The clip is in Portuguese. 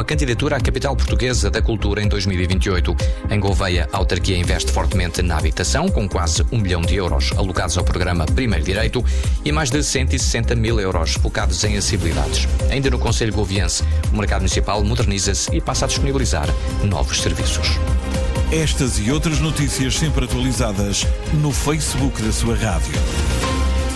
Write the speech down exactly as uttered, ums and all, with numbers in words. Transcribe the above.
a candidatura à capital portuguesa da cultura em dois mil e vinte e oito. Em Gouveia, a autarquia investe fortemente na habitação, com quase um milhão de euros alocados ao programa Primeiro Direito e mais de cento e sessenta mil euros focados em acessibilidades. Ainda no concelho goviense, o mercado municipal moderniza-se e passa a disponibilizar novos serviços. Estas e outras notícias sempre atualizadas no Facebook da sua rádio.